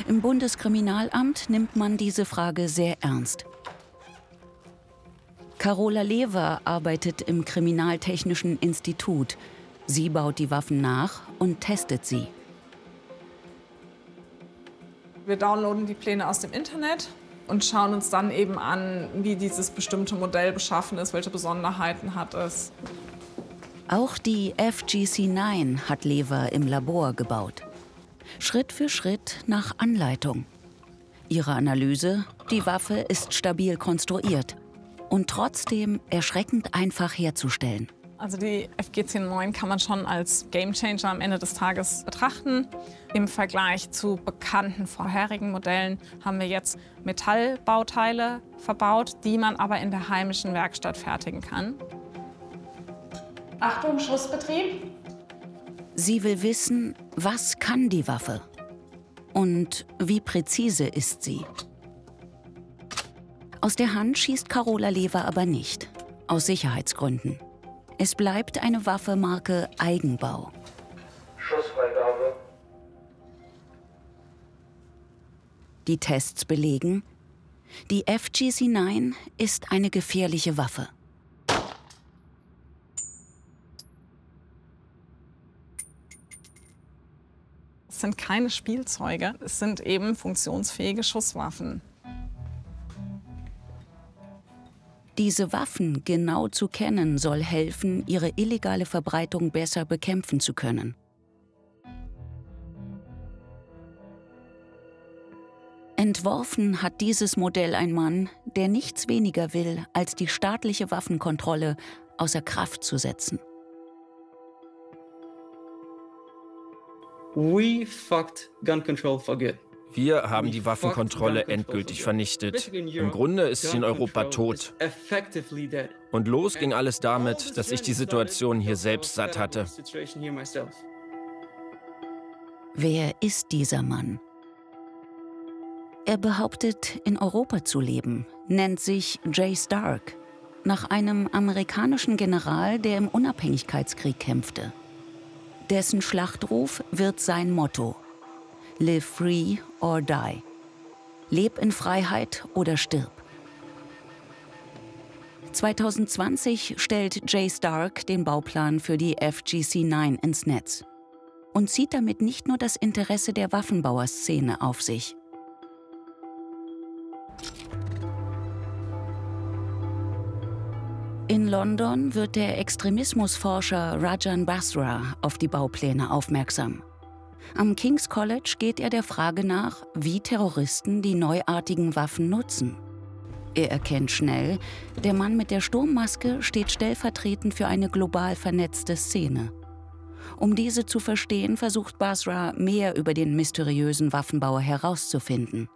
Im Bundeskriminalamt nimmt man diese Frage sehr ernst. Karola Lewer arbeitet im Kriminaltechnischen Institut. Sie baut die Waffen nach und testet sie. Wir downloaden die Pläne aus dem Internet und schauen uns dann eben an, wie dieses bestimmte Modell beschaffen ist, welche Besonderheiten hat es. Auch die FGC-9 hat Lewer im Labor gebaut. Schritt für Schritt nach Anleitung. Ihre Analyse: die Waffe ist stabil konstruiert und trotzdem erschreckend einfach herzustellen. Also die FGC-9 kann man schon als Gamechanger am Ende des Tages betrachten. Im Vergleich zu bekannten vorherigen Modellen haben wir jetzt Metallbauteile verbaut, die man aber in der heimischen Werkstatt fertigen kann. Achtung, Schussbetrieb. Sie will wissen, was kann die Waffe und wie präzise ist sie. Aus der Hand schießt Karola Lewer aber nicht, aus Sicherheitsgründen. Es bleibt eine Waffe Marke Eigenbau. Schussfreigabe. Die Tests belegen, die FGC-9 ist eine gefährliche Waffe. Es sind keine Spielzeuge, es sind eben funktionsfähige Schusswaffen. Diese Waffen genau zu kennen, soll helfen, ihre illegale Verbreitung besser bekämpfen zu können. Entworfen hat dieses Modell ein Mann, der nichts weniger will, als die staatliche Waffenkontrolle außer Kraft zu setzen. We fucked gun control for good. Wir haben die Waffenkontrolle endgültig vernichtet. Im Grunde ist sie in Europa tot. Und los ging alles damit, dass ich die Situation hier selbst satt hatte. Wer ist dieser Mann? Er behauptet, in Europa zu leben, nennt sich Jay Stark, nach einem amerikanischen General, der im Unabhängigkeitskrieg kämpfte. Dessen Schlachtruf wird sein Motto: Live free or die. Leb in Freiheit oder stirb. 2020 stellt Jay Stark den Bauplan für die FGC-9 ins Netz und zieht damit nicht nur das Interesse der Waffenbauerszene auf sich. In London wird der Extremismusforscher Rajan Basra auf die Baupläne aufmerksam. Am King's College geht er der Frage nach, wie Terroristen die neuartigen Waffen nutzen. Er erkennt schnell, der Mann mit der Sturmmaske steht stellvertretend für eine global vernetzte Szene. Um diese zu verstehen, versucht Basra, mehr über den mysteriösen Waffenbauer herauszufinden.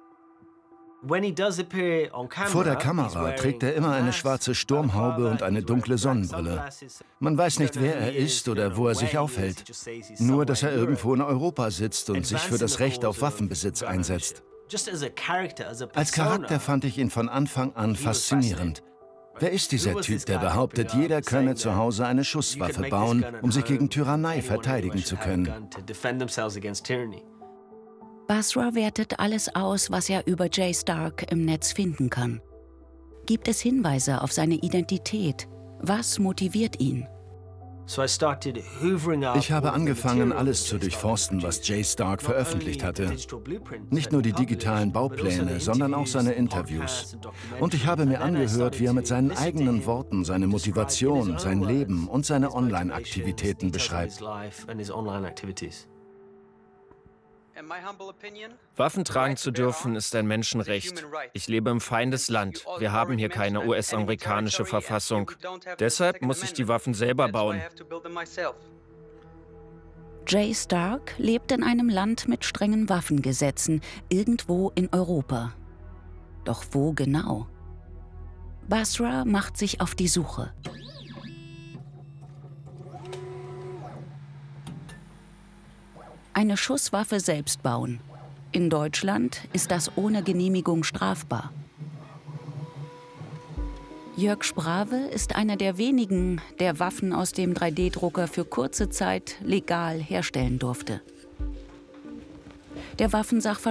Vor der Kamera trägt er immer eine schwarze Sturmhaube und eine dunkle Sonnenbrille. Man weiß nicht, wer er ist oder wo er sich aufhält. Nur, dass er irgendwo in Europa sitzt und sich für das Recht auf Waffenbesitz einsetzt. Als Charakter fand ich ihn von Anfang an faszinierend. Wer ist dieser Typ, der behauptet, jeder könne zu Hause eine Schusswaffe bauen, um sich gegen Tyrannei verteidigen zu können? Basra wertet alles aus, was er über Jay Stark im Netz finden kann. Gibt es Hinweise auf seine Identität? Was motiviert ihn? Ich habe angefangen, alles zu durchforsten, was Jay Stark veröffentlicht hatte. Nicht nur die digitalen Baupläne, sondern auch seine Interviews. Und ich habe mir angehört, wie er mit seinen eigenen Worten seine Motivation, sein Leben und seine Online-Aktivitäten beschreibt. Waffen tragen zu dürfen ist ein Menschenrecht. Ich lebe im Feindesland. Wir haben hier keine US-amerikanische Verfassung. Deshalb muss ich die Waffen selber bauen. Jay Stark lebt in einem Land mit strengen Waffengesetzen, irgendwo in Europa. Doch wo genau? Basra macht sich auf die Suche. Eine Schusswaffe selbst bauen. In Deutschland ist das ohne Genehmigung strafbar. Jörg Sprave ist einer der wenigen, der Waffen aus dem 3D-Drucker für kurze Zeit legal herstellen durfte. Der Waffensachverständige